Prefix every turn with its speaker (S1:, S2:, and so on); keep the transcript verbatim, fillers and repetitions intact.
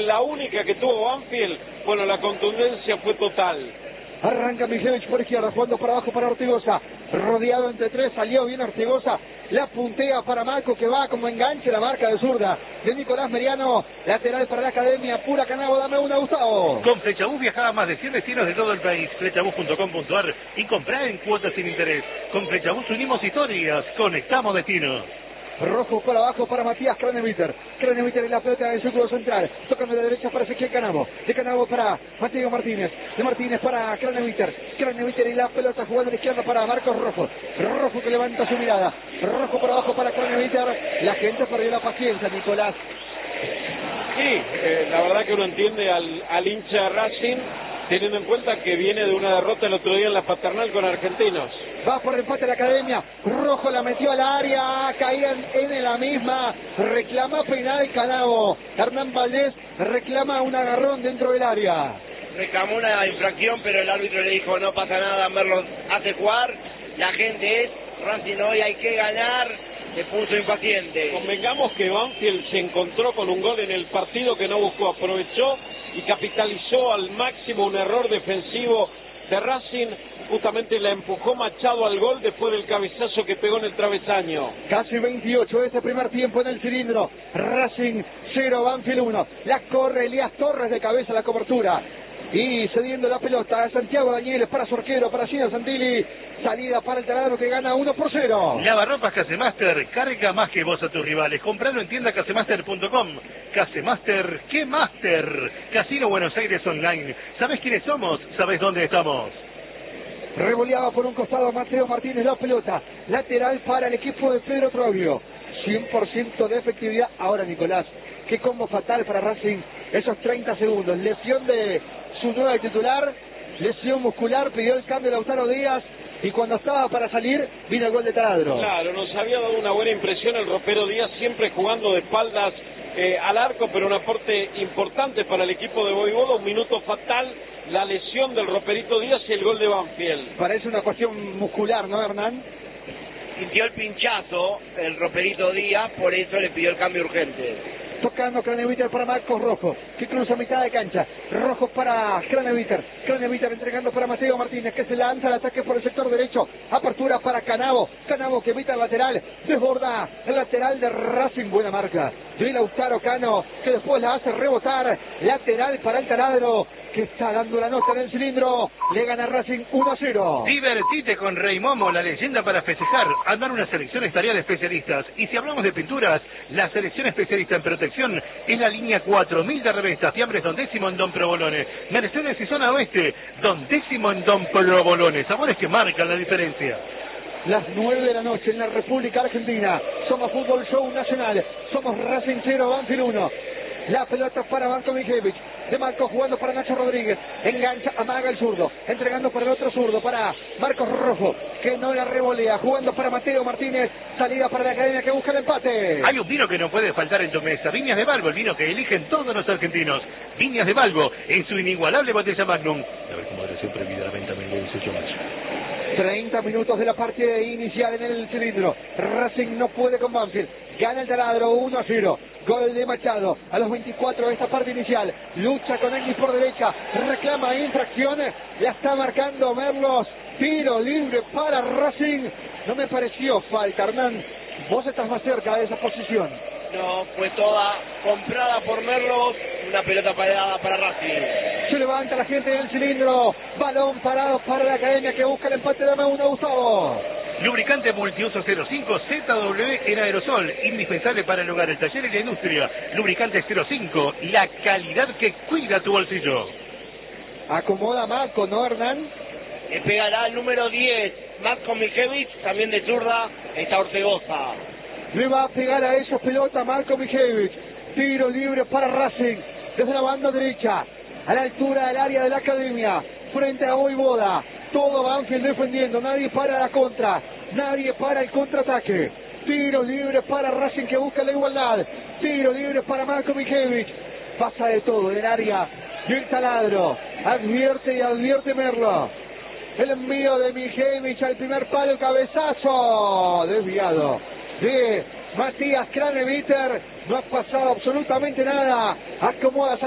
S1: la única que tuvo Banfield, bueno, la contundencia fue total.
S2: Arranca Mijevich por izquierda, jugando para abajo para Ortigosa. Rodeado entre tres, salió bien Ortigosa. La puntea para Marco, que va como enganche la marca de zurda de Nicolás Meriano. Lateral para la Academia, pura Canabo, dame una, Gustavo.
S3: Con Flechabús viaja a más de cien destinos de todo el país. Flechabús punto com punto ar y comprá en cuotas sin interés. Con Flechabús unimos historias, conectamos destinos.
S2: Rojo por abajo para Matías Craneviter. Craneviter en la pelota del círculo central. Tocando de derecha para Ezequiel Canabo. De Canabo para Mateo Martínez. De Martínez para Craneviter. Craneviter en la pelota jugando a la izquierda para Marcos Rojo. Rojo que levanta su mirada. Rojo por abajo para Craneviter. La gente perdió la paciencia, Nicolás.
S1: Sí, eh, la verdad que uno entiende al, al hincha de Racing, teniendo en cuenta que viene de una derrota el otro día en la Paternal con Argentinos.
S2: Va por empate la Academia. Rojo la metió al área. Caían en la misma. Reclama penal Canabo. Hernán Valdés reclama un agarrón dentro del área.
S4: Reclamó una infracción, pero el árbitro le dijo no pasa nada, Merlo hace jugar. La gente es Racing, hoy hay que ganar. Se puso impaciente.
S1: Convengamos que Banfield se encontró con un gol en el partido que no buscó. Aprovechó y capitalizó al máximo un error defensivo de Racing. Justamente la empujó Machado al gol después del cabezazo que pegó en el travesaño.
S2: Casi veintiocho de este primer tiempo en el cilindro. Racing cero, Banfield uno. La corre Elías Torres de cabeza a la cobertura. Y cediendo la pelota a Santiago Danieles para Sorquero, para Gino Santilli. Salida para el taladro que gana uno por cero.
S3: Lavarropas Casemaster, carga más que vos a tus rivales. Compralo en tienda casemaster punto com. Casemaster, ¿qué Master? Casino Buenos Aires Online. ¿Sabés quiénes somos? ¿Sabés dónde estamos?
S2: Revoleaba por un costado Mateo Martínez la pelota. Lateral para el equipo de Pedro Troglio. cien por ciento de efectividad. Ahora Nicolás, qué combo fatal para Racing. Esos treinta segundos. Lesión de su nueva titular. Lesión muscular. Pidió el cambio de Lautaro Díaz. Y cuando estaba para salir, vino el gol de Taladro.
S1: Claro, nos había dado una buena impresión el ropero Díaz, siempre jugando de espaldas eh, al arco, pero un aporte importante para el equipo de Voivoda. Un minuto fatal, la lesión del roperito Díaz y el gol de Banfield.
S2: Parece una cuestión muscular, ¿no, Hernán?
S4: Sintió el pinchazo el roperito Díaz, por eso le pidió el cambio urgente.
S2: Tocando Craneviter para Marcos Rojo, que cruza mitad de cancha. Rojo para Craneviter. Craneviter entregando para Mateo Martínez, que se lanza al ataque por el sector derecho. Apertura para Canabo. Canabo que evita el lateral. Desborda el lateral de Racing. Buena marca de Lautaro Cano, que después la hace rebotar. Lateral para el taladro, que está dando la nota en el cilindro. Le gana Racing uno a cero.
S3: Divertite con Rey Momo, la leyenda para festejar. Armar una selección estaría de especialistas. Y si hablamos de pinturas, la selección especialista en protección es la línea cuatro mil de revistas. Fiambres Don Décimo en Don Provolone. Mercedes y Zona Oeste, Don Décimo en Don Provolone. Sabores que marcan la diferencia.
S2: Las nueve de la noche en la República Argentina. Somos Fútbol Show Nacional. Somos Racing cero, Banfield uno. La pelota para Marco Mijevich. De Marco jugando para Nacho Rodríguez. Engancha, amaga el zurdo. Entregando para el otro zurdo. Para Marcos Rojo, que no la revolea. Jugando para Mateo Martínez. Salida para la Academia que busca el empate.
S3: Hay un vino que no puede faltar en tu mesa. Viñas de Balbo, el vino que eligen todos los argentinos. Viñas de Balbo, en su inigualable botella Magnum. A ver cómo moderación prohibida la venta menor de dieciocho más.
S2: treinta minutos de la partida inicial en el cilindro. Racing no puede con Banfield. Gana el taladro uno a cero. Gol de Machado a los veinticuatro de esta parte inicial. Lucha con Ennis por derecha. Reclama infracciones. La está marcando Merlos. Tiro libre para Racing. No me pareció falta, Hernán. Vos estás más cerca de esa posición.
S4: No, fue toda comprada por Merlos. Una pelota parada para Racing.
S2: Se levanta la gente del cilindro. Balón parado para la Academia que busca el empate. Dame uno, Gustavo.
S3: Lubricante multiuso cero cinco Z W en aerosol, indispensable para el hogar, el taller y la industria. Lubricante cero cinco, la calidad que cuida tu bolsillo.
S2: Acomoda Marco, ¿no, Hernán?
S4: Le pegará el número diez, Marco Mijevich, también de zurda, está Ortegoza.
S2: Le va a pegar a esa pelota Marco Mijevich. Tiro libre para Racing, desde la banda derecha, a la altura del área de la Academia, frente a Voivoda. Todo Banfield defendiendo, nadie para la contra, nadie para el contraataque. Tiro libre para Racing que busca la igualdad. Tiro libre para Marco Mijevich. Pasa de todo en el área del taladro. Advierte y advierte Merlo. El envío de Mijevich al primer palo, cabezazo desviado de Matías Craneviter. No ha pasado absolutamente nada. Acomoda